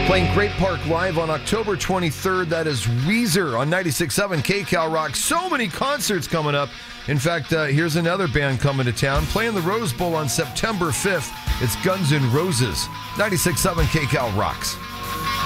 Playing Great Park Live on October 23rd. That is Weezer on 96.7 KCal Rock. So many concerts coming up. In fact, here's another band coming to town. Playing the Rose Bowl on September 5th. It's Guns N' Roses. 96.7 KCal Rocks.